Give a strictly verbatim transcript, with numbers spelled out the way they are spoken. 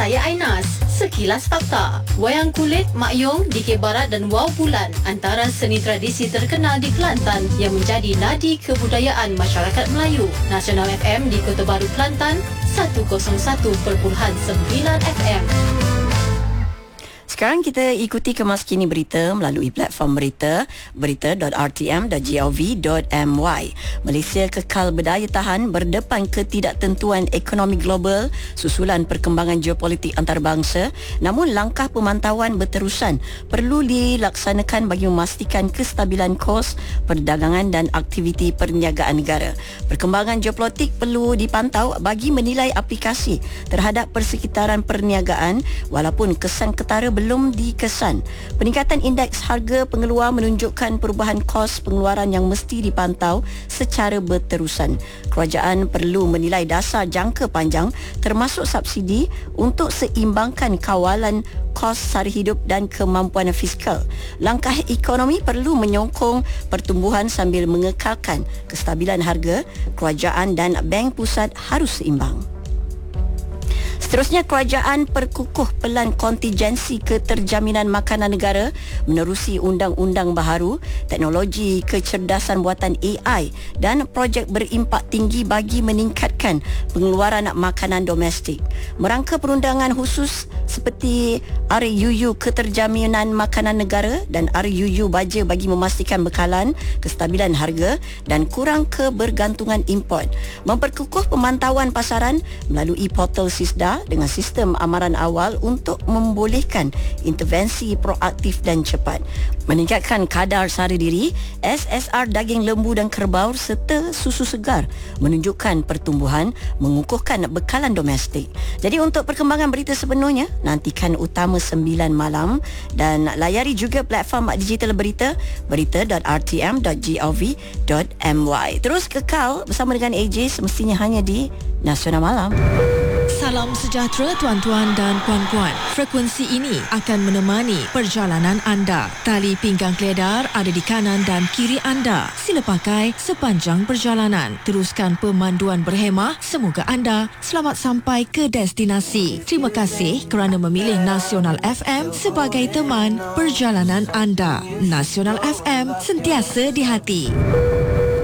saya Ainas. Sekilas fakta. Wayang kulit, Mak Yong, D K Barat dan Wow Bulan antara seni tradisi terkenal di Kelantan yang menjadi nadi kebudayaan masyarakat Melayu. Nasional F M di Kota Baru, Kelantan, seratus satu perpuluhan sembilan F M. Sekarang kita ikuti kemas kini berita melalui platform berita berita dot r t m dot gov dot m y. Malaysia kekal berdaya tahan berdepan ketidaktentuan ekonomi global susulan perkembangan geopolitik antarabangsa, namun langkah pemantauan berterusan perlu dilaksanakan bagi memastikan kestabilan kos perdagangan dan aktiviti perniagaan negara. Perkembangan geopolitik perlu dipantau bagi menilai aplikasi terhadap persekitaran perniagaan walaupun kesan ketara belum belum dikesan. Peningkatan indeks harga pengeluar menunjukkan perubahan kos pengeluaran yang mesti dipantau secara berterusan. Kerajaan perlu menilai dasar jangka panjang termasuk subsidi untuk seimbangkan kawalan kos sara hidup dan kemampuan fiskal. Langkah ekonomi perlu menyokong pertumbuhan sambil mengekalkan kestabilan harga. Kerajaan dan Bank Pusat harus seimbang. Seterusnya, kerajaan perkukuh pelan kontingensi keterjaminan makanan negara menerusi undang-undang baharu, teknologi kecerdasan buatan A I dan projek berimpak tinggi bagi meningkatkan pengeluaran makanan domestik. Merangka perundangan khusus seperti R U U keterjaminan makanan negara dan R U U baja bagi memastikan bekalan, kestabilan harga dan kurang kebergantungan import. Memperkukuh pemantauan pasaran melalui portal SISDA dengan sistem amaran awal untuk membolehkan intervensi proaktif dan cepat. Meningkatkan kadar sara diri, S S R daging lembu dan kerbau serta susu segar menunjukkan pertumbuhan, mengukuhkan bekalan domestik. Jadi untuk perkembangan berita sepenuhnya, nantikan Utama sembilan malam dan layari juga platform digital berita berita dot r t m dot gov dot m y. Terus kekal bersama dengan A J semestinya hanya di Nasional Malam. Salam sejahtera tuan-tuan dan puan-puan. Frekuensi ini akan menemani perjalanan anda. Tali pinggang keledar ada di kanan dan kiri anda. Sila pakai sepanjang perjalanan. Teruskan pemanduan berhemah. Semoga anda selamat sampai ke destinasi. Terima kasih kerana memilih Nasional F M sebagai teman perjalanan anda. Nasional F M, sentiasa di hati.